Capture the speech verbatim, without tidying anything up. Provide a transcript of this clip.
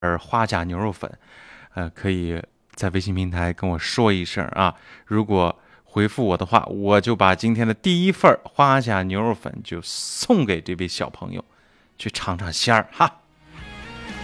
花甲牛肉粉，呃，可以在微信平台跟我说一声啊。如果回复我的话，我就把今天的第一份花甲牛肉粉就送给这位小朋友，去尝尝鲜儿哈。